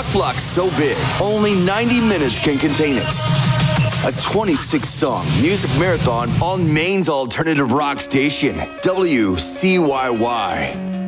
flux so big, only 90 minutes can contain it. A 26-song music marathon on Maine's alternative rock station, WCYY.